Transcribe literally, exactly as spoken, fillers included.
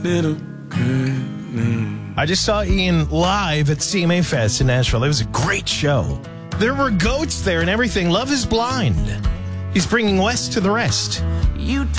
Little girl. I just saw Ian live at C M A Fest in Nashville. It was a great show. There were goats there and everything. Love is Blind. He's bringing West to the rest. You